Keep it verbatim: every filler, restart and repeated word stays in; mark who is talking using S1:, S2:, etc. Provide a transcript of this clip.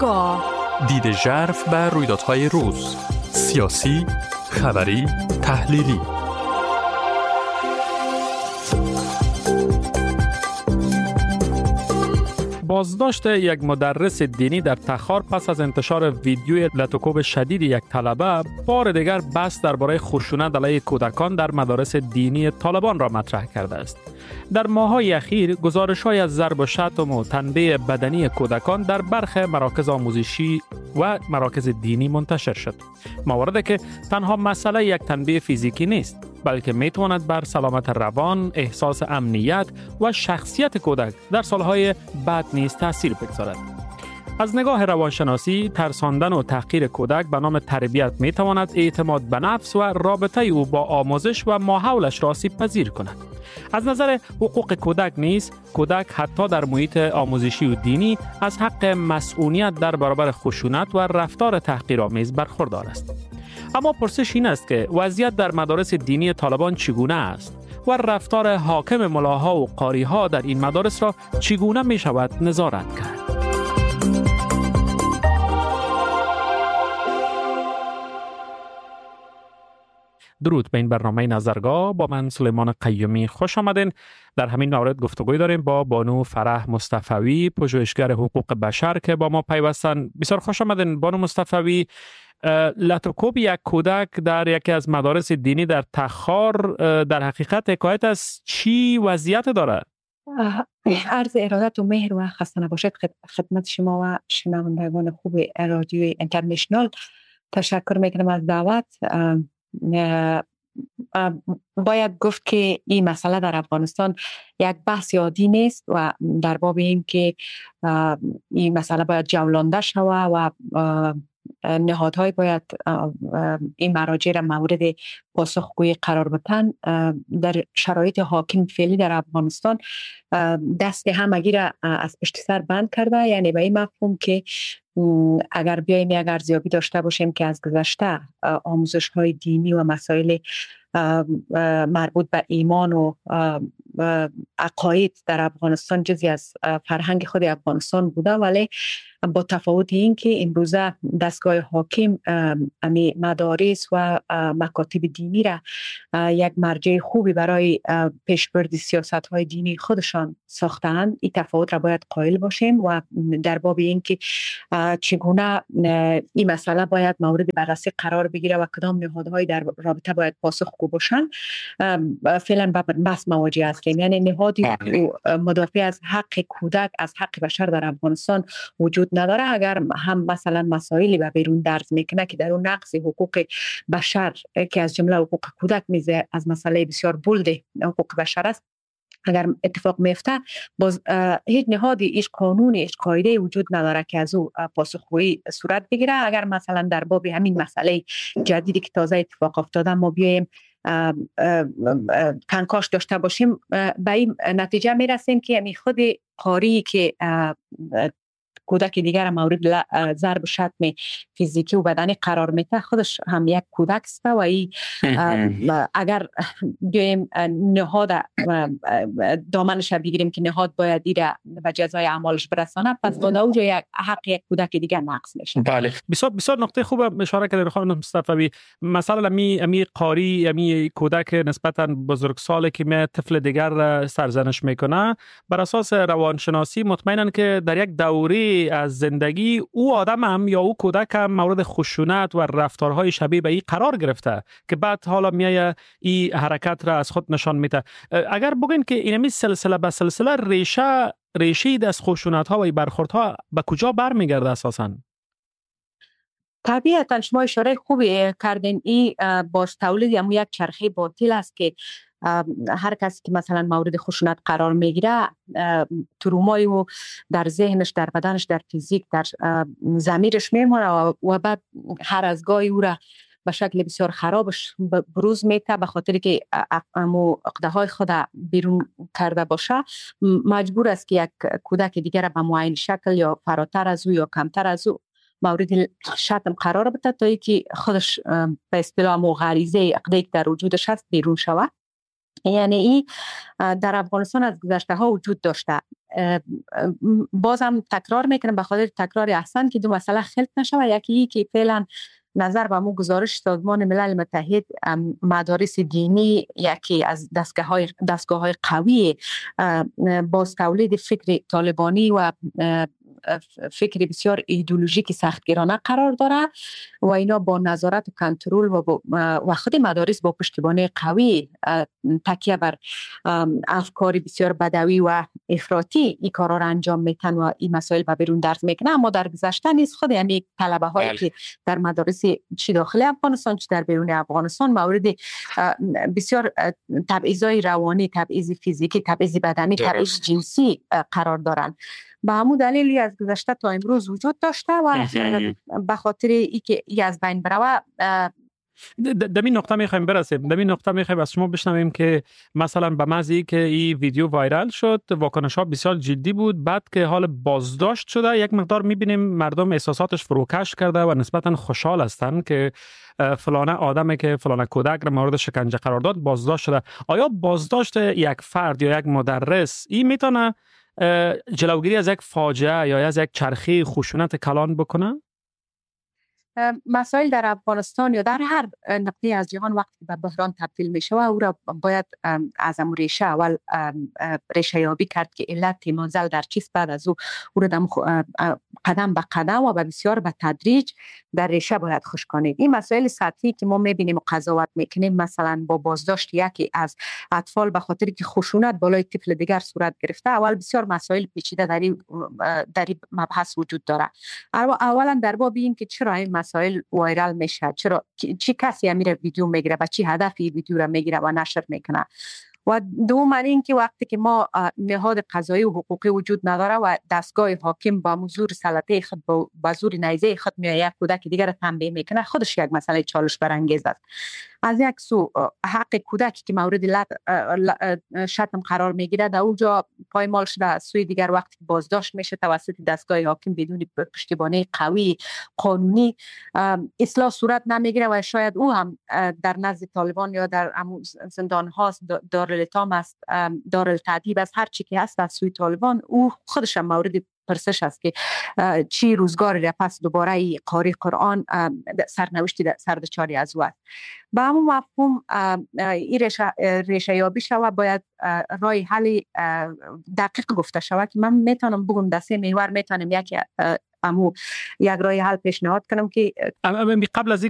S1: گاه
S2: دید ژرف بر رویدادهای روز، سیاسی، خبری، تحلیلی. بازداشت یک مدرس دینی در تخار پس از انتشار ویدیوی لطوکوب شدید یک طلبه بار دیگر بحث درباره خشونت علیه کودکان در مدارس دینی طالبان را مطرح کرده است. در ماه‌های اخیر گزارش‌های از ضرب و شتم و تنبیه بدنی کودکان در برخی مراکز آموزشی و مراکز دینی منتشر شد. مواردی که تنها مسئله یک تنبیه فیزیکی نیست، بلکه میتواند بر سلامت روان، احساس امنیت و شخصیت کودک در سالهای بعد نیز تأثیر بگذارد. از نگاه روانشناسی، ترساندن و تحقیر کودک به نام تربیت میتواند اعتماد به نفس و رابطه او با آموزش و ماحولش را آسیب پذیر کند. از نظر حقوق کودک نیز، کودک حتی در محیط آموزشی و دینی از حق مسئولیت در برابر خشونت و رفتار تحقیرآمیز برخوردار است. اما پرسش این است که وضعیت در مدارس دینی طالبان چگونه است و رفتار حاکم ملاها و قاریها در این مدارس را چگونه می شود نظارت کرد؟ درود به این برنامه نظرگاه. با من سلیمان قیومی خوش آمدین. در همین مورد گفتگوی داریم با بانو فرح مصطفوی، پژوهشگر حقوق بشر که با ما پیوستن. بسیار خوش آمدین بانو مصطفوی. لطوکوب یک کودک در یکی از مدارس دینی در تخار در حقیقت حکایت از چی وضعیت دارد؟
S3: عرض ارادت و مهر و خسته نباشید خدمت شما و شنوندگان خوب رادیو اینترنشنال. تشکر میکنم از دعوت. باید گفت که این مسئله در افغانستان یک بحث عادی نیست و در باب این که این مسئله باید جولانده شود و نهادهای باید این مراجع را مورد پاسخگویی قرار بدن. در شرایط حاکم فعلی در افغانستان دست همگی را از پشت سر بند کرده، یعنی به این مفهوم که اگر بیاییم یک ارزیابی داشته باشیم که از گذشته آموزش های دینی و مسائل مربوط به ایمان و عقاید در افغانستان جزئی از فرهنگ خود افغانستان بوده، ولی با تفاوت این که امروزه دستگاه حاکم امی مدارس و مکاتب دینی را یک مرجع خوبی برای پیشبرد سیاست های دینی خودشان ساختند. این تفاوت را باید قائل باشیم و در باب این که چگونه این مسئله باید مورد بررسی قرار بگیره و کدام نهادهای در رابطه باید پاسخگو باشند فعلا بحث مواجه هستیم. یعنی نهادی مدافع از حق کودک، از حق بشر در افغانستان وجود نداره. اگر هم مثلا مسائلی به بیرون درز میکنه که در اون نقض حقوق بشر که از جمله حقوق کودک میزه از مسئله بسیار بولد حقوق بشر است، اگر اتفاق میفته باز هیچ نهادی، هیچ قانونی، هیچ قاعده وجود نداره که از او پاسخگویی صورت بگیره. اگر مثلا در باب همین مسئله جدیدی که تازه اتفاق افتاده ما بیایم کنکاش داشته باشیم، به این نتیجه میرسیم که همین خود قاری که کودک دیگر مورد ضرب و شتم فیزیکی و بدنی قرار میده خودش هم یک کودک است و ای اگر بیایم نهاد دامنش بگیریم که نهاد باید ایره به جزای اعمالش برسانه، پس با اونجا یک حق یک کودک دیگر نقض میشه.
S2: بله، بسیار بسیار نقطه خوب اشاره کردید خانم مصطفوی. مثلا امی امی قاری امی کودک نسبتا بزرگسالی که می طفل دیگر سرزنش میکنه، بر اساس روانشناسی مطمئنن که در یک دوره از زندگی او آدم هم یا او کودک هم مورد خشونت و رفتارهای شبیه به این قرار گرفته که بعد حالا میایه این حرکت را از خود نشان میده. اگر بگین که اینمی سلسله به سلسله ریشه ریشه از خشونت ها و برخوردها به کجا برمیگرده اساساً؟
S3: طبیعتا شما اشاره خوبی کردین. این باز تولید هم یک چرخه باطل است که هر کسی که مثلا مورد خشونت قرار میگیره ترومای و در ذهنش، در بدنش، در فیزیک، در ضمیرش میمونه و بعد هر از گاهی او را به شکل بسیار خرابش بروز میته به خاطر که امو عقده های خود بیرون کرده باشه، مجبور است که یک کودک دیگر به معین شکل یا فراتر از او یا کمتر از او مورد شتم قرار بده تا اینکه خودش به اصطلاح مو غریزه عقده در وجودش هست بیرون شود. یعنی این در افغانستان از گذشته ها وجود داشته. بازم تکرار میکنم به خاطر تکرار احسن که دو مسئله خلط نشود. یکی ای که فعلا نظر به مو گزارش سازمان ملل متحد مدارس دینی یکی از دستگاه های دستگاه های قوی باز تولید فکر طالبانی و فکر بسیار ایدئولوژیک سختگیرانه قرار داره و اینا با نظارت و کنترل و, و خود مدارس با پشتیبانی قوی تکیه بر افکار بسیار بدوی و افراطی این کارا را انجام میتن و این مسائل به بیرون درز میکنه. اما در گذشته نیست خود همین طلبه هایی که در مدارس چی داخل افغانستان چی در بیرون افغانستان مورد بسیار تبعیض‌های روانی، تبعیض فیزیکی، تبعیض بدنی، تبعیض جنسی قرار دارن. به همون دلیلی از گذشته تا امروز وجود داشته و به خاطر ای که ای از بین بروه
S2: در این نقطه میخوایم برسیم. در این نقطه میخوایم از شما بشنویم که مثلا به محض اینکه این ویدیو وایرال شد واکنش ها بسیار جدی بود، بعد که حال بازداشت شده یک مقدار میبینیم مردم احساساتش فروکش کرده و نسبتا خوشحال هستند که فلانه آدمی که فلانه کودک را مورد شکنجه قرار داد بازداشت شده. آیا بازداشت یک فرد یا یک مدرس این میتونه جلوگیری از یک فاجعه یا از یک چرخه خشونت کلان بکنه؟
S3: مسائل در افغانستان یا در هر نقطه از جهان وقتی به بحران تبدیل میشه و او را باید از امور ریشه اول ریشه یابی کرد که علت منزل در چیست، بعد از او او را قدم به قدم و به بسیار به تدریج در ریشه باید خوش کنید. این مسائل سطحی که ما میبینیم و قضاوت میکنیم مثلا با بازداشت یکی از اطفال به خاطر که خشونت بالای طفل دیگر صورت گرفته، اول بسیار مسائل پیچیده در این در این مبحث وجود داره. اولا در باب این که چرا این مسائل وایرال میشه، چرا چی کسی امیر ویدیو میگیره و چی هدفی ویدیو را میگیره و نشر میکنه. و دوم این که وقتی که ما نهاد قضایی و حقوقی وجود نداره و دستگاه حاکم با مزور سلطه خود با زور نیزه خود میاد یک کودک دیگر را تنبیه میکنه، خودش یک مسئله چالش برانگیز است. از یک سو حق کودکی که مورد شتم قرار میگیره در اونجا پایمال شده، از سوی دیگر وقتی بازداشت میشه توسط دستگاه حاکم بدون پشتیبانی قوی قانونی اصلاح صورت نمیگیره و شاید او هم در نزد طالبان یا در زندان هاست، دارالایتام است، دارالتعذیب است، هر چی که هست از سوی طالبان او خودش هم مورد پرسش است که چی روزگاری را پس دوباره قاری قرآن سرنوشتی سردچاری از او است. به همون مفهوم این ریشه, ریشه یابی شود باید راه حل دقیق گفته شود که من میتونم بگم در سه محور میتونم یک امو یک راه حل پیشنهاد کنم که
S2: قبل از